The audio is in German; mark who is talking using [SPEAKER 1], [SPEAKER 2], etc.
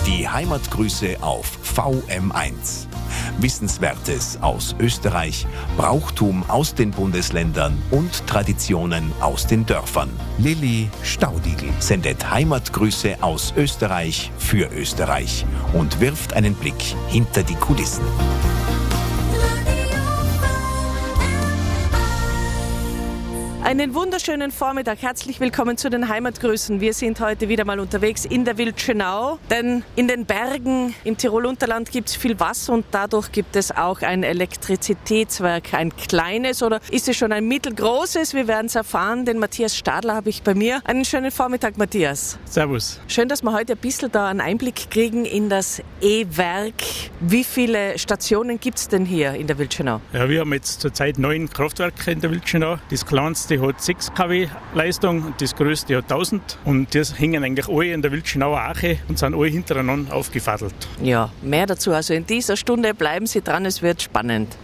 [SPEAKER 1] Die Heimatgrüße auf VM1. Wissenswertes aus Österreich, Brauchtum aus den Bundesländern und Traditionen aus den Dörfern. Lilly Staudigl sendet Heimatgrüße aus Österreich für Österreich und wirft einen Blick hinter die Kulissen.
[SPEAKER 2] Einen wunderschönen Vormittag. Herzlich willkommen zu den Heimatgrüßen. Wir sind heute wieder mal unterwegs in der Wildschönau, denn in den Bergen im Tirol-Unterland gibt es viel Wasser und dadurch gibt es auch ein Elektrizitätswerk. Ein kleines oder ist es schon ein mittelgroßes? Wir werden es erfahren. Den Matthias Stadler habe ich bei mir. Einen schönen Vormittag, Matthias.
[SPEAKER 3] Servus.
[SPEAKER 2] Schön, dass wir heute ein bisschen da einen Einblick kriegen in das E-Werk. Wie viele Stationen gibt es denn hier in der Wildschönau?
[SPEAKER 3] Ja, wir haben jetzt zurzeit 9 Kraftwerke in der Wildschönau. Das kleinste hat 6 kW Leistung und das größte hat 1000. Und das hängen eigentlich alle in der Wildschönauer Arche und sind alle hintereinander aufgefadelt.
[SPEAKER 2] Ja, mehr dazu. Also in dieser Stunde bleiben Sie dran, es wird spannend.